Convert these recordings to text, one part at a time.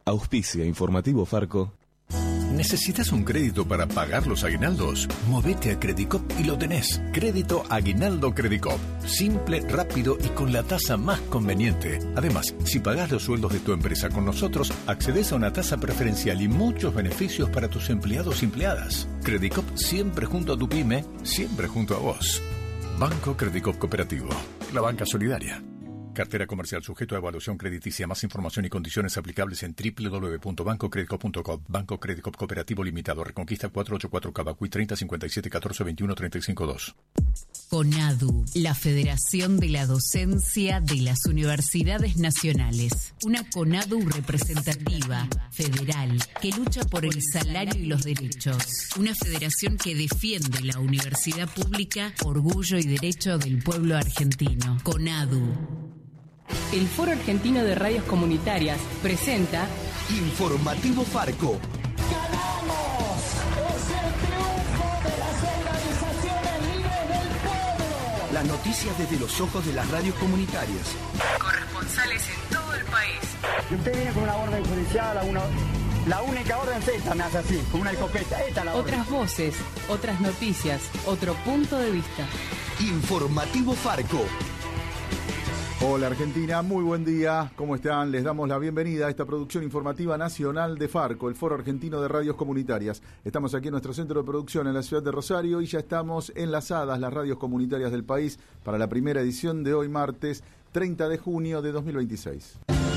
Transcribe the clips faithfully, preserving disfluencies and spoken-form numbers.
Auspicia Informativo Farco. ¿Necesitas un crédito para pagar los aguinaldos? Movete a Credicop y lo tenés. Crédito Aguinaldo Credicop. Simple, rápido y con la tasa más conveniente. Además, si pagás los sueldos de tu empresa con nosotros, accedes a una tasa preferencial y muchos beneficios para tus empleados y empleadas. Credicop siempre junto a tu pyme, siempre junto a vos. Banco Credicop Cooperativo. La banca solidaria. Cartera comercial sujeto a evaluación crediticia. Más información y condiciones aplicables en doble u doble u doble u punto banco credicop punto com. Banco Credicop Cooperativo Limitado. Reconquista cuatrocientos ochenta y cuatro Cavacuy treinta cincuenta y siete catorce veintiuno treinta y cinco dos. CONADU, la Federación de la Docencia de las Universidades Nacionales. Una CONADU representativa, federal, que lucha por el salario y los derechos. Una federación que defiende la universidad pública, orgullo y derecho del pueblo argentino. CONADU. El Foro Argentino de Radios Comunitarias presenta Informativo Farco. ¡Ganamos! ¡Es el triunfo de las organizaciones libres del pueblo! Las noticias desde los ojos de las radios comunitarias. Corresponsales en todo el país. Y usted viene con una orden judicial, a una, la única orden es esta, me hace así, con una escopeta. Esta es la orden. Otras voces, otras noticias, otro punto de vista. Informativo Farco. Hola Argentina, muy buen día, ¿cómo están? Les damos la bienvenida a esta producción informativa nacional de Farco, el Foro Argentino de Radios Comunitarias. Estamos aquí en nuestro centro de producción en la ciudad de Rosario y ya estamos enlazadas las radios comunitarias del país para la primera edición de hoy martes treinta de junio de dos mil veintiséis.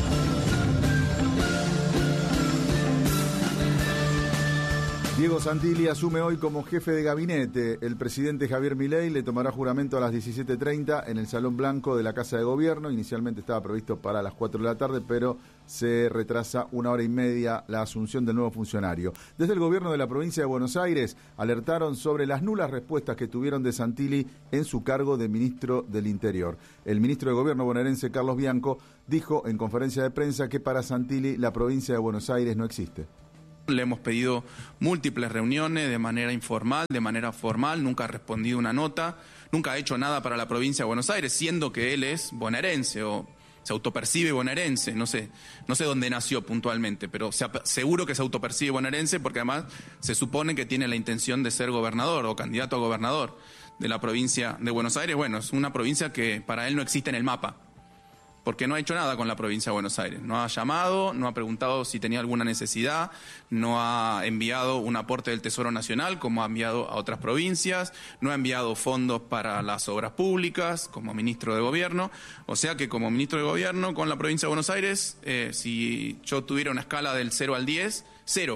Diego Santilli asume hoy como jefe de gabinete. El presidente Javier Milei le tomará juramento a las diecisiete treinta en el Salón Blanco de la Casa de Gobierno. Inicialmente estaba previsto para las cuatro de la tarde, pero se retrasa una hora y media la asunción del nuevo funcionario. Desde el gobierno de la provincia de Buenos Aires alertaron sobre las nulas respuestas que tuvieron de Santilli en su cargo de ministro del Interior. El ministro de Gobierno bonaerense, Carlos Bianco, dijo en conferencia de prensa que para Santilli la provincia de Buenos Aires no existe. Le hemos pedido múltiples reuniones de manera informal, de manera formal, nunca ha respondido una nota, nunca ha hecho nada para la provincia de Buenos Aires, siendo que él es bonaerense o se autopercibe bonaerense, no sé, no sé dónde nació puntualmente, pero se, seguro que se autopercibe bonaerense porque además se supone que tiene la intención de ser gobernador o candidato a gobernador de la provincia de Buenos Aires. Bueno, es una provincia que para él no existe en el mapa, porque no ha hecho nada con la provincia de Buenos Aires. No ha llamado, no ha preguntado si tenía alguna necesidad, no ha enviado un aporte del Tesoro Nacional, como ha enviado a otras provincias, no ha enviado fondos para las obras públicas, como ministro de Gobierno. O sea que como ministro de Gobierno con la provincia de Buenos Aires, eh, si yo tuviera una escala del cero al diez, cero.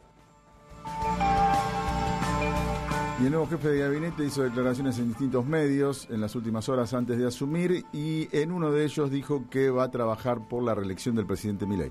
Y el nuevo jefe de gabinete hizo declaraciones en distintos medios en las últimas horas antes de asumir y en uno de ellos dijo que va a trabajar por la reelección del presidente Milei.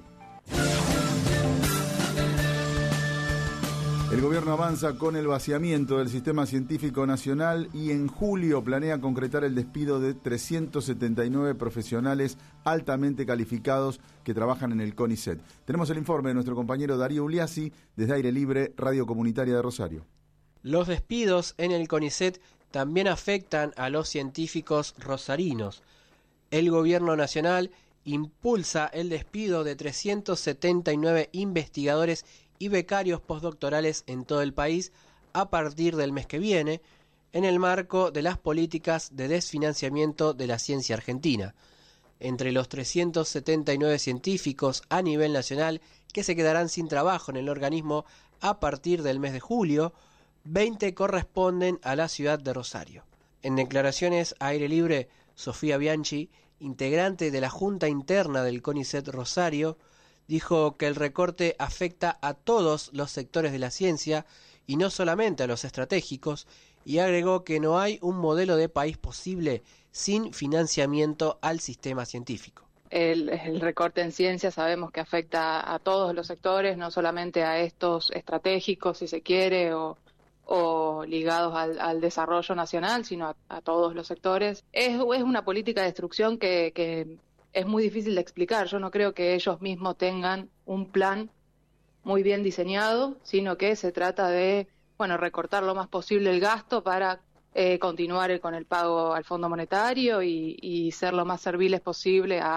El gobierno avanza con el vaciamiento del sistema científico nacional y en julio planea concretar el despido de trescientos setenta y nueve profesionales altamente calificados que trabajan en el CONICET. Tenemos el informe de nuestro compañero Darío Uliassi desde Aire Libre, Radio Comunitaria de Rosario. Los despidos en el CONICET también afectan a los científicos rosarinos. El gobierno nacional impulsa el despido de trescientos setenta y nueve investigadores y becarios postdoctorales en todo el país a partir del mes que viene, en el marco de las políticas de desfinanciamiento de la ciencia argentina. Entre los trescientos setenta y nueve científicos a nivel nacional que se quedarán sin trabajo en el organismo a partir del mes de julio, veinte corresponden a la ciudad de Rosario. En declaraciones a Aire Libre, Sofía Bianchi, integrante de la Junta Interna del CONICET Rosario, dijo que el recorte afecta a todos los sectores de la ciencia y no solamente a los estratégicos, y agregó que no hay un modelo de país posible sin financiamiento al sistema científico. El, el recorte en ciencia sabemos que afecta a todos los sectores, no solamente a estos estratégicos, si se quiere, o o ligados al, al desarrollo nacional, sino a, a todos los sectores. Es, es una política de destrucción que, que es muy difícil de explicar. Yo no creo que ellos mismos tengan un plan muy bien diseñado, sino que se trata de, bueno, recortar lo más posible el gasto para eh, continuar con el pago al Fondo Monetario y, y ser lo más serviles posible a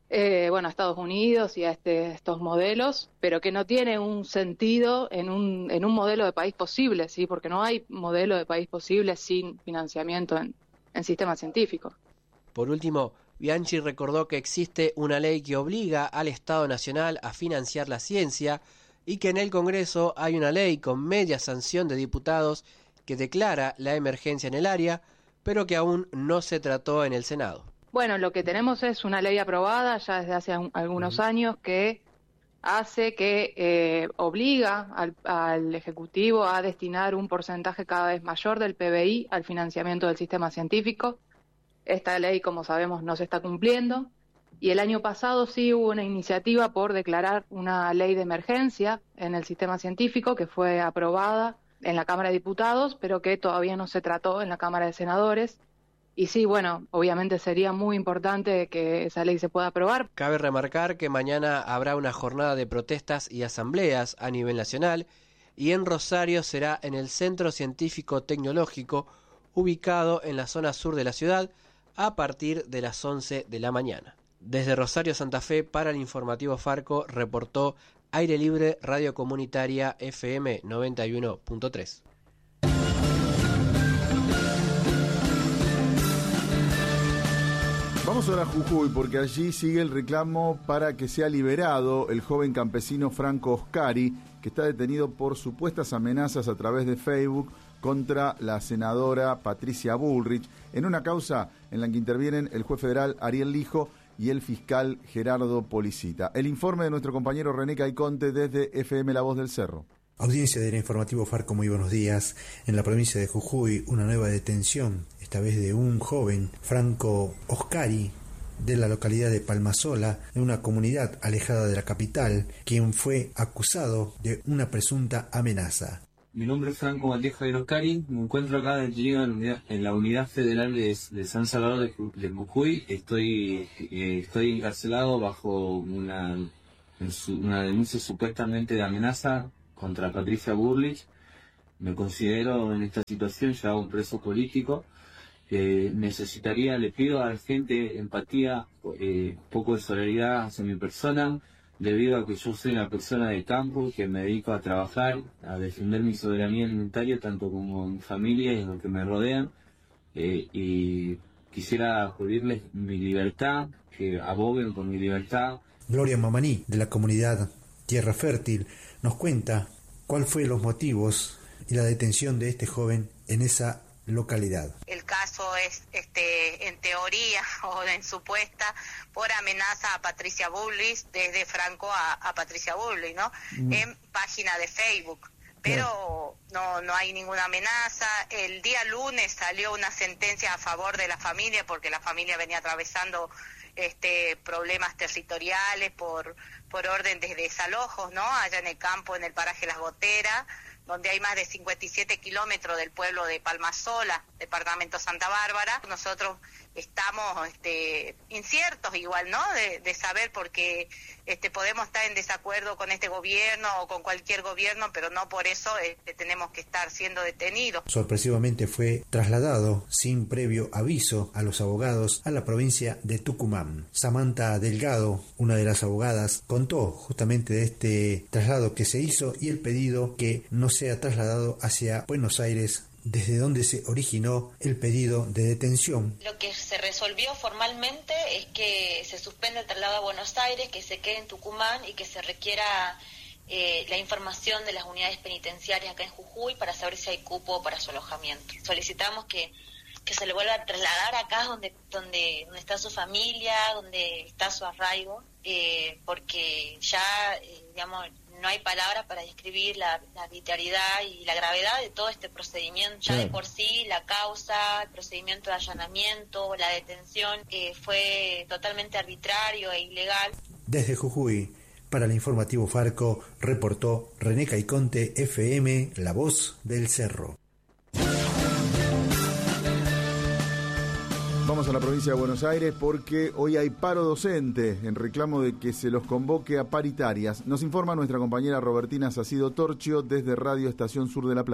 eh, bueno, a Estados Unidos y a este, estos modelos, pero que no tiene un sentido en un, en un modelo de país posible, ¿sí? Porque no hay modelo de país posible sin financiamiento en, en sistemas científicos. Por último, Bianchi recordó que existe una ley que obliga al Estado Nacional a financiar la ciencia y que en el Congreso hay una ley con media sanción de diputados que declara la emergencia en el área, pero que aún no se trató en el Senado. Bueno, lo que tenemos es una ley aprobada ya desde hace un, algunos años que hace que eh, obliga al, al Ejecutivo a destinar un porcentaje cada vez mayor del P B I al financiamiento del sistema científico. Esta ley, como sabemos, no se está cumpliendo y el año pasado sí hubo una iniciativa por declarar una ley de emergencia en el sistema científico que fue aprobada en la Cámara de Diputados, pero que todavía no se trató en la Cámara de Senadores. Y sí, bueno, obviamente sería muy importante que esa ley se pueda aprobar. Cabe remarcar que mañana habrá una jornada de protestas y asambleas a nivel nacional y en Rosario será en el Centro Científico Tecnológico, ubicado en la zona sur de la ciudad, a partir de las once de la mañana. Desde Rosario, Santa Fe, para el informativo Farco, reportó Aire Libre Radio Comunitaria F M noventa y uno punto tres. Vamos ahora a Jujuy porque allí sigue el reclamo para que sea liberado el joven campesino Franco Oscari, que está detenido por supuestas amenazas a través de Facebook contra la senadora Patricia Bullrich, en una causa en la que intervienen el juez federal Ariel Lijo y el fiscal Gerardo Policita. El informe de nuestro compañero René Caiconte desde F M La Voz del Cerro. Audiencia del informativo Farco, muy buenos días. En la provincia de Jujuy, una nueva detención, esta vez de un joven, Franco Oscari, de la localidad de Palmasola, en una comunidad alejada de la capital, quien fue acusado de una presunta amenaza. Mi nombre es Franco Matías Javier Oscari, me encuentro acá detenida en, unidad, en la unidad federal de, de San Salvador de, de Jujuy. Estoy, eh, estoy encarcelado bajo una, una denuncia supuestamente de amenaza contra Patricia Bullrich. Me considero en esta situación ya un preso político. Eh, necesitaría, le pido a la gente empatía, eh, poco de solidaridad hacia mi persona, debido a que yo soy una persona de campo que me dedico a trabajar, a defender mi soberanía alimentaria, tanto como mi familia y los que me rodean, eh, y quisiera pedirles mi libertad, que aboguen por mi libertad. Gloria Mamaní, de la comunidad Tierra Fértil, nos cuenta cuál fue los motivos y la detención de este joven en esa localidad. El caso es, este, en teoría o en supuesta, por amenaza a Patricia Bullrich, desde Franco a, a Patricia Bullrich, ¿no? Mm. En página de Facebook. Pero no, no hay ninguna amenaza. El día lunes salió una sentencia a favor de la familia, porque la familia venía atravesando este problemas territoriales por, por orden de desalojos, ¿no? Allá en el campo, en el paraje Las Goteras, donde hay más de cincuenta y siete kilómetros del pueblo de Palmasola, departamento Santa Bárbara. Nosotros estamos este, inciertos igual, ¿no?, de, de saber, porque este, podemos estar en desacuerdo con este gobierno o con cualquier gobierno, pero no por eso este, tenemos que estar siendo detenidos. Sorpresivamente fue trasladado sin previo aviso a los abogados a la provincia de Tucumán. Samantha Delgado, una de las abogadas, contó justamente de este traslado que se hizo y el pedido que no sea trasladado hacia Buenos Aires, desde donde se originó el pedido de detención. Lo que se resolvió formalmente es que se suspende el traslado a Buenos Aires, que se quede en Tucumán y que se requiera eh, la información de las unidades penitenciarias acá en Jujuy para saber si hay cupo para su alojamiento. Solicitamos que, que se le vuelva a trasladar acá donde, donde, donde está su familia, donde está su arraigo, eh, porque ya, eh, digamos, no hay palabras para describir la, la arbitrariedad y la gravedad de todo este procedimiento. Ya de por sí, la causa, el procedimiento de allanamiento, la detención, eh, fue totalmente arbitrario e ilegal. Desde Jujuy, para el informativo Farco, reportó René Caiconte, F M, La Voz del Cerro. Vamos a la provincia de Buenos Aires porque hoy hay paro docente en reclamo de que se los convoque a paritarias. Nos informa nuestra compañera Robertina Sacido Torchio desde Radio Estación Sur de La Plata.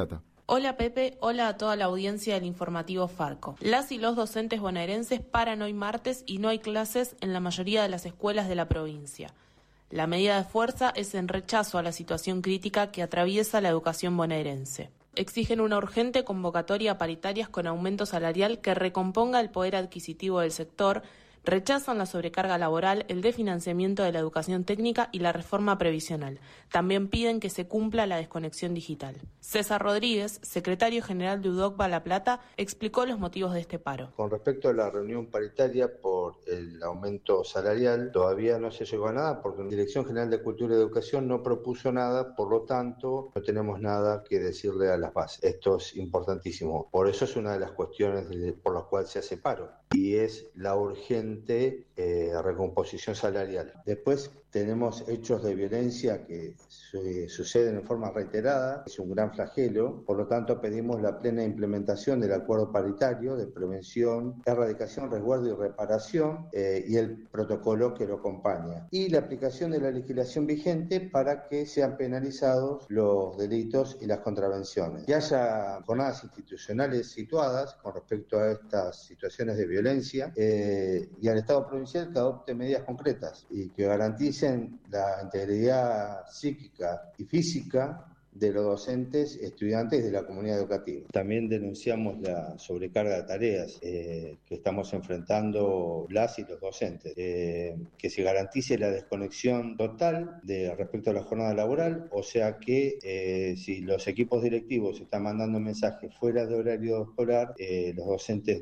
Hola Pepe, hola a toda la audiencia del informativo Farco. Las y los docentes bonaerenses paran hoy martes y no hay clases en la mayoría de las escuelas de la provincia. La medida de fuerza es en rechazo a la situación crítica que atraviesa la educación bonaerense. Exigen una urgente convocatoria a paritarias con aumento salarial que recomponga el poder adquisitivo del sector. Rechazan la sobrecarga laboral, el desfinanciamiento de la educación técnica y la reforma previsional. También piden que se cumpla la desconexión digital. César Rodríguez, secretario general de U D O C B A La Plata, explicó los motivos de este paro. Con respecto a la reunión paritaria por el aumento salarial, todavía no se llegó a nada porque la Dirección General de Cultura y Educación no propuso nada, por lo tanto no tenemos nada que decirle a las bases. Esto es importantísimo. Por eso es una de las cuestiones de, por las cuales se hace paro, y es la urgente Eh, recomposición salarial. Después tenemos hechos de violencia que su- suceden en forma reiterada, es un gran flagelo, por lo tanto pedimos la plena implementación del acuerdo paritario de prevención, erradicación, resguardo y reparación eh, y el protocolo que lo acompaña, y la aplicación de la legislación vigente para que sean penalizados los delitos y las contravenciones. Que haya jornadas institucionales situadas con respecto a estas situaciones de violencia eh, y al Estado provincial que adopte medidas concretas y que garanticen la integridad psíquica y física de los docentes, estudiantes y de la comunidad educativa. También denunciamos la sobrecarga de tareas eh, que estamos enfrentando las y los docentes, eh, que se garantice la desconexión total de respecto a la jornada laboral, o sea que eh, si los equipos directivos están mandando mensajes fuera de horario escolar, eh, los docentes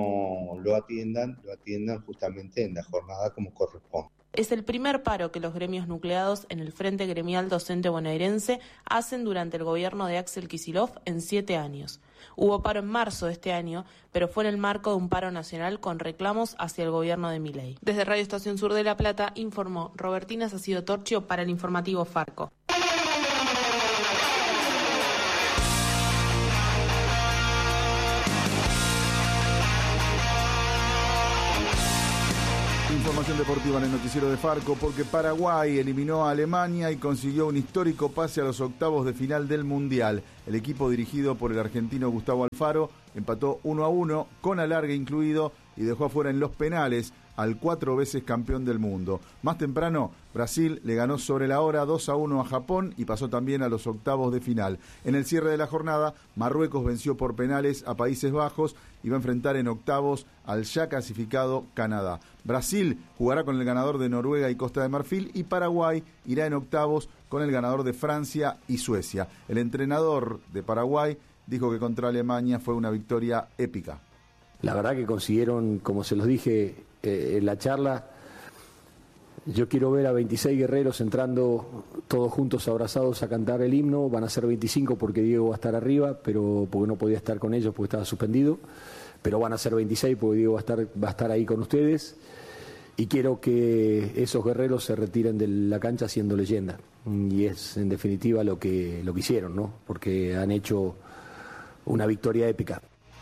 no lo atiendan, lo atiendan justamente en la jornada como corresponde. Es el primer paro que los gremios nucleados en el Frente Gremial Docente Bonaerense hacen durante el gobierno de Axel Kicillof en siete años. Hubo paro en marzo de este año, pero fue en el marco de un paro nacional con reclamos hacia el gobierno de Milei. Desde Radio Estación Sur de La Plata informó Robertina Sacido Torchio para el informativo Farco. Información deportiva en el noticiero de Farco, porque Paraguay eliminó a Alemania y consiguió un histórico pase a los octavos de final del Mundial. El equipo dirigido por el argentino Gustavo Alfaro empató uno a uno, con alargue incluido, y dejó afuera en los penales al cuatro veces campeón del mundo. Más temprano, Brasil le ganó sobre la hora dos a uno a Japón y pasó también a los octavos de final. En el cierre de la jornada, Marruecos venció por penales a Países Bajos y va a enfrentar en octavos al ya clasificado Canadá. Brasil jugará con el ganador de Noruega y Costa de Marfil, y Paraguay irá en octavos con el ganador de Francia y Suecia. El entrenador de Paraguay dijo que contra Alemania fue una victoria épica. La verdad que consiguieron, como se los dije eh, en la charla, yo quiero ver a veintiséis guerreros entrando todos juntos abrazados a cantar el himno. Van a ser veinticinco porque Diego va a estar arriba, pero porque no podía estar con ellos porque estaba suspendido, pero van a ser veintiséis porque Diego va a estar, va a estar ahí con ustedes, y quiero que esos guerreros se retiren de la cancha siendo leyenda, y es en definitiva lo que, lo que hicieron, ¿no? Porque han hecho una victoria épica.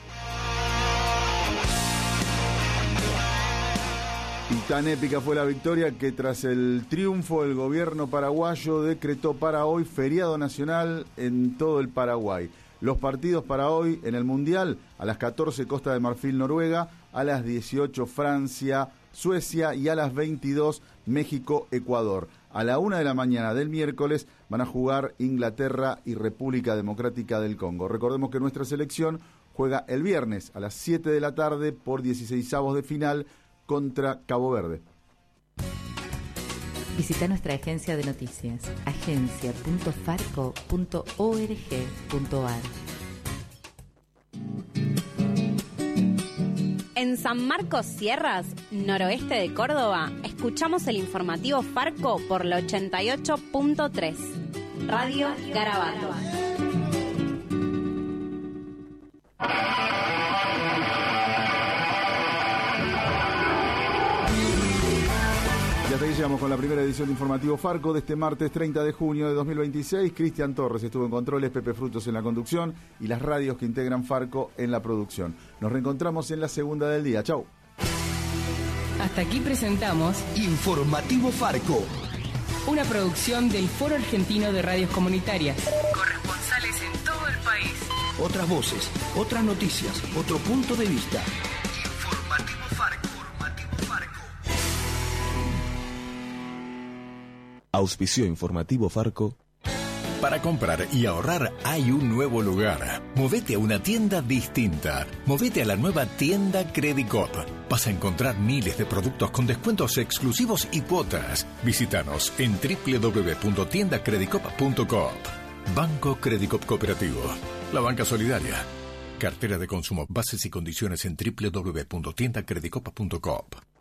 Y tan épica fue la victoria que tras el triunfo el gobierno paraguayo decretó para hoy feriado nacional en todo el Paraguay. Los partidos para hoy en el Mundial: a las catorce Costa de Marfil Noruega, a las dieciocho Francia Suecia y a las veintidós México Ecuador. A la una de la mañana del miércoles van a jugar Inglaterra y República Democrática del Congo. Recordemos que nuestra selección juega el viernes a las siete de la tarde por dieciseisavos de final contra Cabo Verde. Visita nuestra agencia de noticias, agencia punto farco punto org punto ar. En San Marcos Sierras, noroeste de Córdoba, escuchamos el informativo Farco por la ochenta y ocho punto tres. Radio Garabato. Y hasta aquí llegamos con la primera edición de Informativo Farco de este martes treinta de junio de dos mil veintiséis. Cristian Torres estuvo en controles, Pepe Frutos en la conducción y las radios que integran Farco en la producción. Nos reencontramos en la segunda del día. Chau. Hasta aquí presentamos Informativo Farco, una producción del Foro Argentino de Radios Comunitarias. Corresponsales en todo el país. otras voces, otras noticias, otro punto de vista. Informativo Farco. Auspició Informativo Farco. Para comprar y ahorrar hay un nuevo lugar. Movete a una tienda distinta. Movete a la nueva tienda Credicop. Vas a encontrar miles de productos con descuentos exclusivos y cuotas. Visítanos en doble u doble u doble u punto tienda credicop punto coop. Banco Credicop Cooperativo. La banca solidaria. Cartera de consumo. Bases y condiciones en doble u doble u doble u punto tienda credicop punto coop.